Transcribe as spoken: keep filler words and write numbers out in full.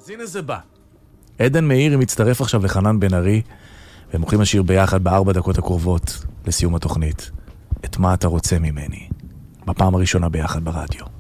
אז הנה זה בא. עדן מאירי מצטרף עכשיו לחנן בן ארי, והם הולכים לשיר ביחד בארבע דקות הקרובות לסיום התוכנית. את מה אתה רוצה ממני? בפעם הראשונה ביחד ברדיו.